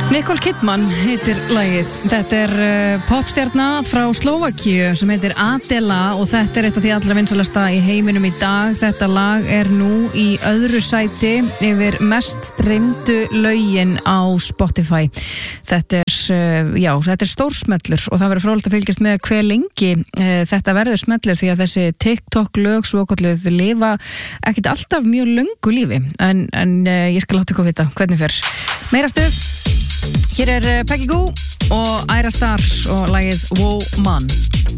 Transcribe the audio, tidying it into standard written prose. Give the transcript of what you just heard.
Nicole Kidman heitir lagið. Þetta popstjarna frá Slóvakíu sem heitir Adela og þetta eitt af því allra vinsælasta í heiminum í dag. Þetta lag nú í öðru sæti yfir mest streymdu lögin á Spotify. Þetta stórsmellur og það verður fróðlegt að fylgjast með hve lengi þetta verður smellur því að þessi TikTok lög svokölluð lifa ekkert alltaf mjög löngu lífi en ég skal láta ykkur vita hvernig fer. Meira stuð. Hér Peggy Gou og Ira Star og lagið Woman.